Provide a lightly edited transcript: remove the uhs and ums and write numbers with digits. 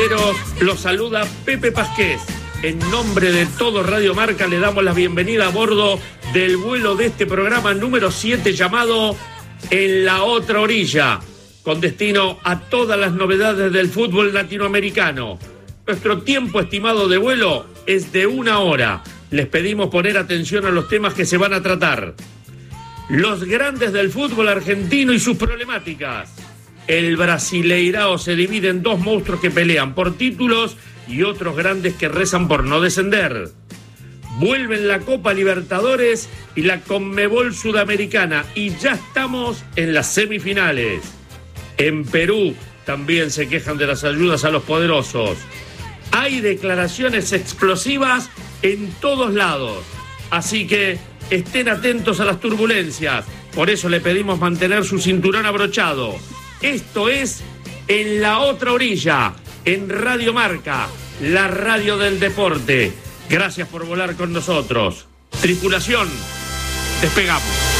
futboleros, los saluda Pepe Pasqués. En nombre de todo Radio Marca le damos la bienvenida a bordo del vuelo de este programa número 7 llamado En la Otra Orilla, con destino a todas las novedades del fútbol latinoamericano. Nuestro tiempo estimado de vuelo es de 1 hora. Les pedimos poner atención a los temas que se van a tratar. Los grandes del fútbol argentino y sus problemáticas. El Brasileirao se divide en dos monstruos que pelean por títulos y otros grandes que rezan por no descender. Vuelven la Copa Libertadores y la Conmebol Sudamericana y ya estamos en las semifinales. En Perú también se quejan de las ayudas a los poderosos. Hay declaraciones explosivas en todos lados, así que estén atentos a las turbulencias. Por eso le pedimos mantener su cinturón abrochado. Esto es En la Otra Orilla, en Radio Marca, la radio del deporte. Gracias por volar con nosotros. Tripulación, despegamos.